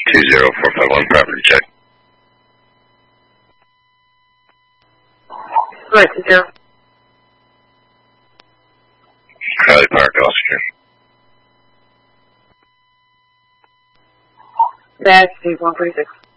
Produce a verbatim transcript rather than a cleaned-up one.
two zero four five one, property check. Right, zero. Crowley Park, Oscar. That's Steve one forty-six.